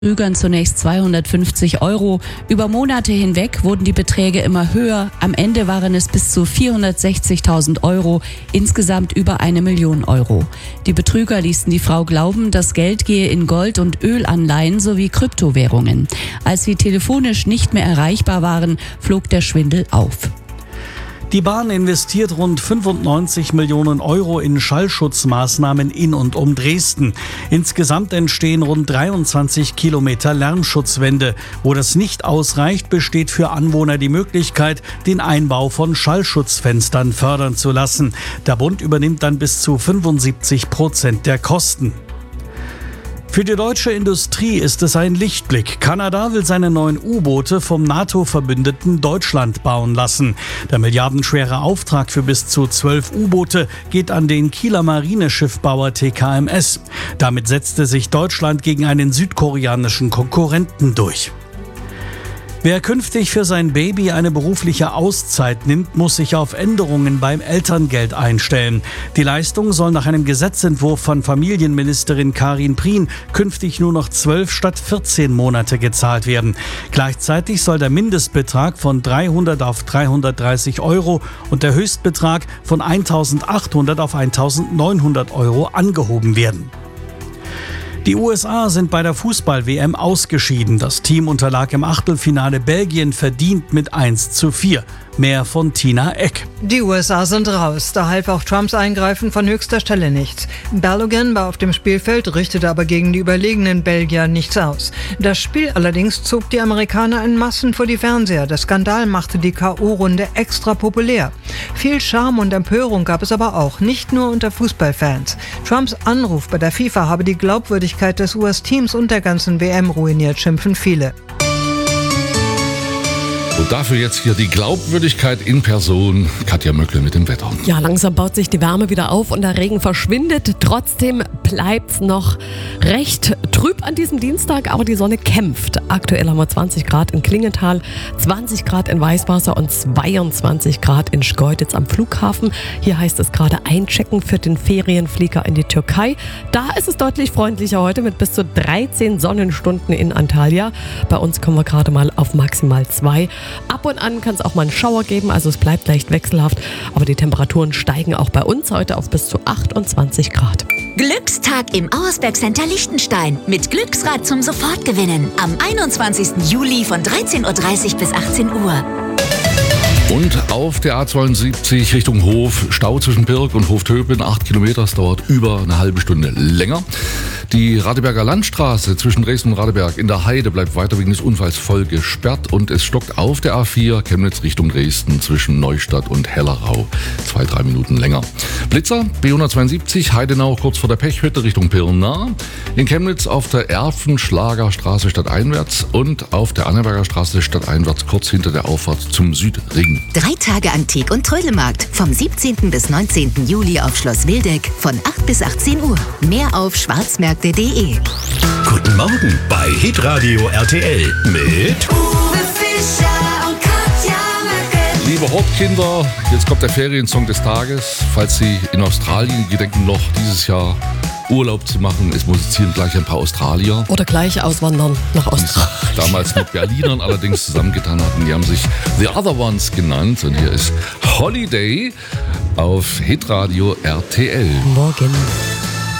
Betrügern zunächst 250 €. Über Monate hinweg wurden die Beträge immer höher. Am Ende waren es bis zu 460.000 €, insgesamt über 1 Million €. Die Betrüger ließen die Frau glauben, das Geld gehe in Gold- und Ölanleihen sowie Kryptowährungen. Als sie telefonisch nicht mehr erreichbar waren, flog der Schwindel auf. Die Bahn investiert rund 95 Millionen € in Schallschutzmaßnahmen in und um Dresden. Insgesamt entstehen rund 23 Kilometer Lärmschutzwände. Wo das nicht ausreicht, besteht für Anwohner die Möglichkeit, den Einbau von Schallschutzfenstern fördern zu lassen. Der Bund übernimmt dann bis zu 75% der Kosten. Für die deutsche Industrie ist es ein Lichtblick. Kanada will seine neuen U-Boote vom NATO-Verbündeten Deutschland bauen lassen. Der milliardenschwere Auftrag für bis zu 12 U-Boote geht an den Kieler Marineschiffbauer TKMS. Damit setzte sich Deutschland gegen einen südkoreanischen Konkurrenten durch. Wer künftig für sein Baby eine berufliche Auszeit nimmt, muss sich auf Änderungen beim Elterngeld einstellen. Die Leistung soll nach einem Gesetzentwurf von Familienministerin Karin Prien künftig nur noch 12 statt 14 Monate gezahlt werden. Gleichzeitig soll der Mindestbetrag von 300 auf 330 € und der Höchstbetrag von 1.800 auf 1.900 € angehoben werden. Die USA sind bei der Fußball-WM ausgeschieden. Das Team unterlag im Achtelfinale Belgien verdient mit 1:4. Mehr von Tina Eck. Die USA sind raus. Da half auch Trumps Eingreifen von höchster Stelle nichts. Balogun war auf dem Spielfeld, richtete aber gegen die überlegenen Belgier nichts aus. Das Spiel allerdings zog die Amerikaner in Massen vor die Fernseher. Der Skandal machte die K.O.-Runde extra populär. Viel Charme und Empörung gab es aber auch, nicht nur unter Fußballfans. Trumps Anruf bei der FIFA habe die Glaubwürdigkeit des US-Teams und der ganzen WM ruiniert, schimpfen viele. Und dafür jetzt hier die Glaubwürdigkeit in Person. Katja Möckle mit dem Wetter. Ja, langsam baut sich die Wärme wieder auf und der Regen verschwindet. Trotzdem bleibt es noch recht trüb an diesem Dienstag, aber die Sonne kämpft. Aktuell haben wir 20 Grad in Klingenthal, 20 Grad in Weißwasser und 22 Grad in Schkeuditz am Flughafen. Hier heißt es gerade einchecken für den Ferienflieger in die Türkei. Da ist es deutlich freundlicher heute mit bis zu 13 Sonnenstunden in Antalya. Bei uns kommen wir gerade mal auf maximal 2. Ab und an kann es auch mal einen Schauer geben, also es bleibt leicht wechselhaft, aber die Temperaturen steigen auch bei uns heute auf bis zu 28 Grad. Glückstag im Auersberg Center Liechtenstein mit Glücksrad zum Sofortgewinnen am 21. Juli von 13:30 bis 18 Uhr. Und auf der A72 Richtung Hof, Stau zwischen Pirk und Hoftöpen, 8 Kilometer, es dauert über eine halbe Stunde länger. Die Radeberger Landstraße zwischen Dresden und Radeberg in der Heide bleibt weiter wegen des Unfalls voll gesperrt und es stockt auf der A4 Chemnitz Richtung Dresden zwischen Neustadt und Hellerau 2-3 Minuten länger. Blitzer B172 Heidenau kurz vor der Pechhütte Richtung Pirna, in Chemnitz auf der Erfenschlagerstraße stadteinwärts und auf der Annaberger Straße stadteinwärts kurz hinter der Auffahrt zum Südring. 3 Tage Antik- und Trödelmarkt vom 17. bis 19. Juli auf Schloss Wildeck von 8 bis 18 Uhr. Mehr auf schwarzmärkte.de. Guten Morgen bei Hitradio RTL mit Uwe Fischer und Katja Möckle. Liebe Hortkinder, jetzt kommt der Feriensong des Tages. Falls Sie in Australien gedenken, noch dieses Jahr Urlaub zu machen, es musizieren gleich ein paar Australier. Oder gleich auswandern nach Australien. Damals mit Berlinern allerdings zusammengetan hatten. Die haben sich The Other Ones genannt. Und hier ist Holiday auf Hitradio RTL. Morgen.